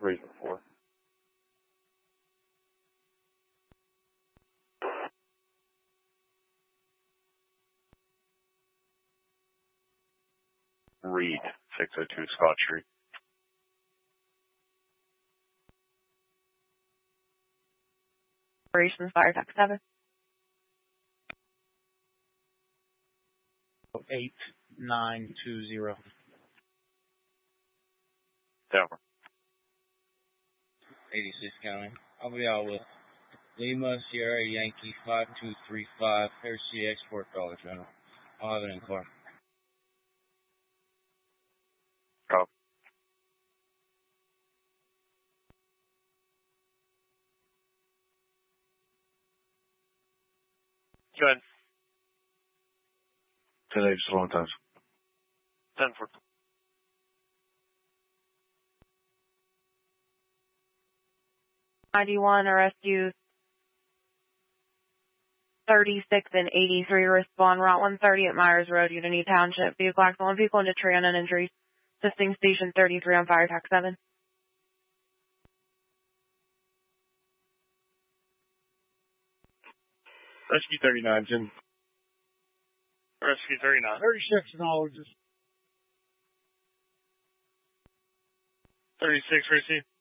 Reason 4. Reed, 602 Scott Street. Operations Fire Tech 7. 8920. Denver. 86 County. I'll be out with Lima Sierra Yankee 5235 Air Sea Export Dollar General. I'll have it in car. Copy. Good. Today, just a long time. 10-4. '91 RSU 36 and 83 respond Route 130 at Myers Road, Unity Township. Vehicle accident, one vehicle into tree and injuries. Assisting Station 33 on Fire Tech 7. Rescue 39, Jim. Rescue 39. 36 acknowledges. 36, receive.